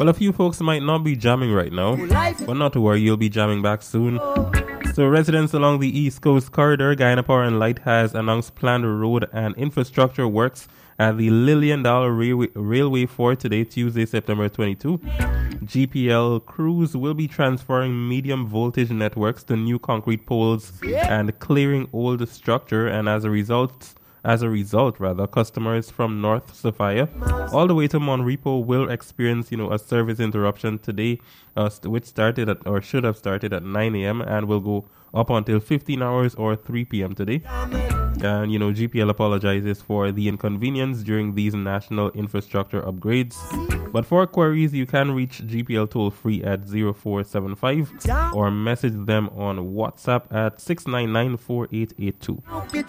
Well, a few folks might not be jamming right now, but not to worry, you'll be jamming back soon. So residents along the East Coast Corridor, Guyana Power and Light has announced planned road and infrastructure works at the Lillian Dollar Railway for today, Tuesday, September 22. GPL crews will be transferring medium voltage networks to new concrete poles and clearing old structure, and as a result, customers from North Sophia all the way to Monrepo will experience, a service interruption today, which started at, or should have started at 9 a.m. and will go up until 15 hours or 3 p.m. today. And, GPL apologizes for the inconvenience during these national infrastructure upgrades. But for queries, you can reach GPL toll free at 0475 or message them on WhatsApp at 699-4882.